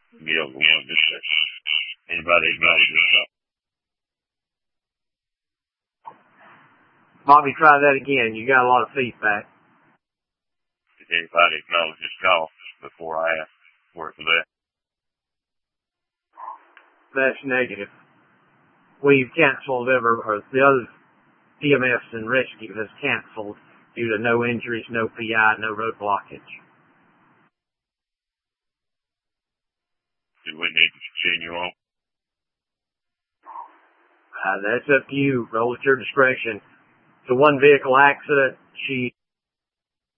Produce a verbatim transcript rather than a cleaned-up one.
Get over one just a second. Anybody acknowledge this? Bobby, try that again. You got a lot of feedback. Did anybody acknowledge this call before I asked for it for that? That's negative. We've canceled ever, or the other E M S and rescue has canceled due to no injuries, no P I, no road blockage. Do we need to continue on? Uh, that's up to you. Roll at your discretion. It's a one vehicle accident. She